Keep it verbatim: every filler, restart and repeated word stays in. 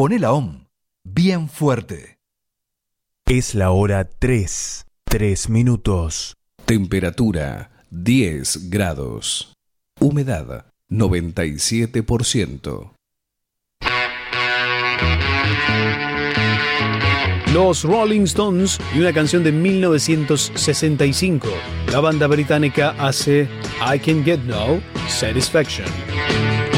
Poné la O M bien fuerte. Es la hora tres, tres minutos. Temperatura diez grados. Humedad noventa y siete por ciento. Los Rolling Stones y una canción de mil novecientos sesenta y cinco. La banda británica hace I Can Get No Satisfaction.